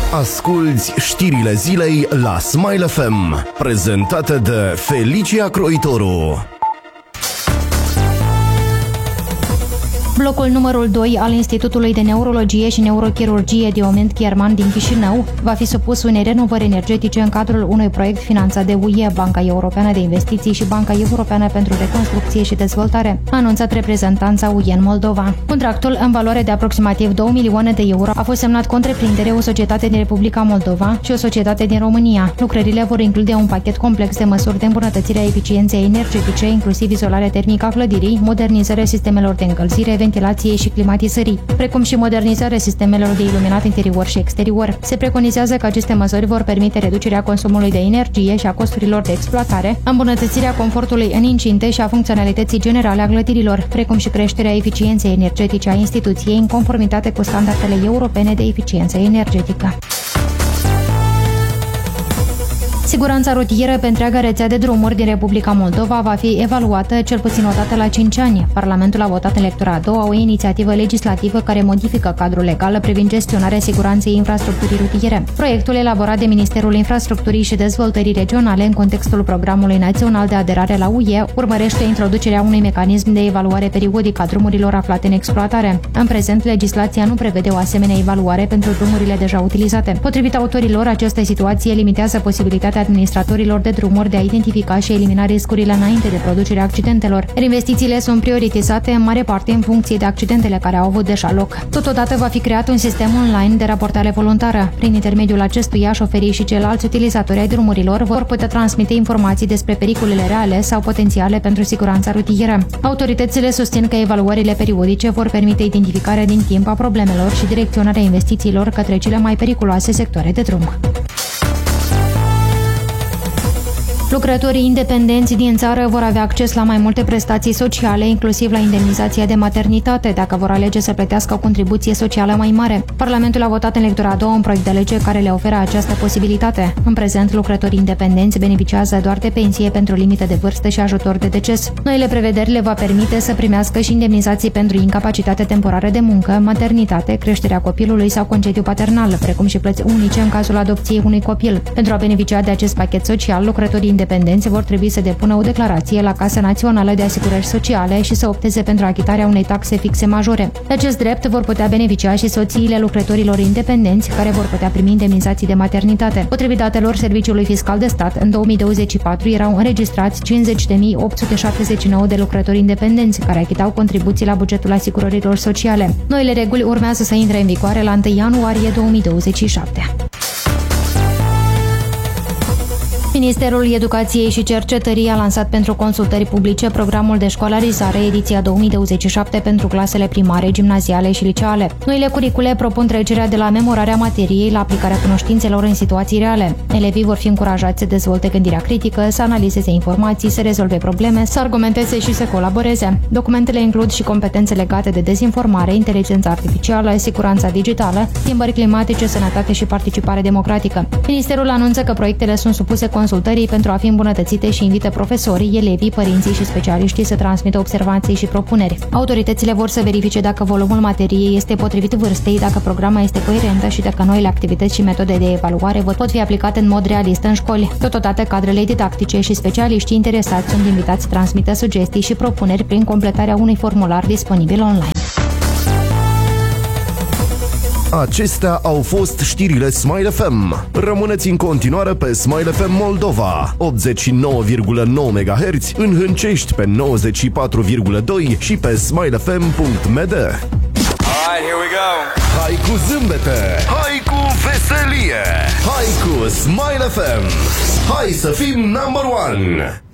Asculți știrile zilei la Smile FM, prezentate de Felicia Croitoru. Blocul numărul 2 al Institutului de Neurologie și Neurochirurgie Diomed Chierman din Chișinău va fi supus unei renovări energetice în cadrul unui proiect finanțat de UE, Banca Europeană de Investiții și Banca Europeană pentru Reconstrucție și Dezvoltare, a anunțat reprezentanța UE în Moldova. Contractul, în valoare de aproximativ 2 milioane de euro, a fost semnat cu întreprindere, o societate din Republica Moldova și o societate din România. Lucrările vor include un pachet complex de măsuri de îmbunătățire a eficienței energetice, inclusiv izolarea termică a clădirii, modernizarea sistemelor de încălzire, ventilației și climatizării, precum și modernizarea sistemelor de iluminat interior și exterior. Se preconizează că aceste măsuri vor permite reducerea consumului de energie și a costurilor de exploatare, îmbunătățirea confortului în incinte și a funcționalității generale a clădirilor, precum și creșterea eficienței energetice a instituției în conformitate cu standardele europene de eficiență energetică. Siguranța rutieră pe întreaga rețea de drumuri din Republica Moldova va fi evaluată cel puțin o dată la 5 ani. Parlamentul a votat în lectura a doua o inițiativă legislativă care modifică cadrul legal privind gestionarea siguranței infrastructurii rutiere. Proiectul elaborat de Ministerul Infrastructurii și Dezvoltării Regionale în contextul Programului Național de Aderare la UE urmărește introducerea unui mecanism de evaluare periodică a drumurilor aflate în exploatare. În prezent, legislația nu prevede o asemenea evaluare pentru drumurile deja utilizate. Potrivit autorilor, această situație limitează posibilitatea administratorilor de drumuri de a identifica și elimina riscurile înainte de producerea accidentelor. Investițiile sunt prioritizate în mare parte în funcție de accidentele care au avut deja loc. Totodată va fi creat un sistem online de raportare voluntară. Prin intermediul acestuia, șoferii și ceilalți utilizatori ai drumurilor vor putea transmite informații despre pericolele reale sau potențiale pentru siguranța rutieră. Autoritățile susțin că evaluările periodice vor permite identificarea din timp a problemelor și direcționarea investițiilor către cele mai periculoase sectoare de drum. Lucrătorii independenți din țară vor avea acces la mai multe prestații sociale, inclusiv la indemnizația de maternitate, dacă vor alege să plătească o contribuție socială mai mare. Parlamentul a votat în lectura a doua un proiect de lege care le oferă această posibilitate. În prezent, lucrătorii independenți beneficiază doar de pensie pentru limită de vârstă și ajutor de deces. Noile prevederi le va permite să primească și indemnizații pentru incapacitate temporară de muncă, maternitate, creșterea copilului sau concediu paternal, precum și plăți unice în cazul adopției unui copil. Pentru a beneficia de acest pachet social, lucrătorii independenți vor trebui să depună o declarație la Casa Națională de Asigurări Sociale și să opteze pentru achitarea unei taxe fixe majore. De acest drept vor putea beneficia și soțiile lucrătorilor independenți, care vor putea primi indemnizații de maternitate. Potrivit datelor Serviciului Fiscal de Stat, în 2024 erau înregistrați 50.879 de lucrători independenți care achitau contribuții la bugetul asigurărilor sociale. Noile reguli urmează să intre în vigoare la 1 ianuarie 2027. Ministerul Educației și Cercetării a lansat pentru consultări publice programul de școlarizare ediția 2027 pentru clasele primare, gimnaziale și liceale. Noile curicule propun trecerea de la memorarea materiei la aplicarea cunoștințelor în situații reale. Elevii vor fi încurajați să dezvolte gândirea critică, să analizeze informații, să rezolve probleme, să argumenteze și să colaboreze. Documentele includ și competențe legate de dezinformare, inteligența artificială, siguranța digitală, schimbări climatice, sănătate și participare democratică. Ministerul anunță că proiectele sunt supuse consultării pentru a fi îmbunătățite și invită profesorii, elevii, părinții și specialiștii să transmită observații și propuneri. Autoritățile vor să verifice dacă volumul materiei este potrivit vârstei, dacă programa este coerentă și dacă noile activități și metode de evaluare pot fi aplicate în mod realist în școli. Totodată, cadrele didactice și specialiștii interesați sunt invitați să transmită sugestii și propuneri prin completarea unui formular disponibil online. Acestea au fost știrile Smile FM. Rămâneți în continuare pe Smile FM Moldova, 89,9 MHz, în Hâncești pe 94,2 și pe smilefm.md. Alright, here we go. Hai cu zâmbete, hai cu veselie, hai cu Smile FM. Hai să fim number one!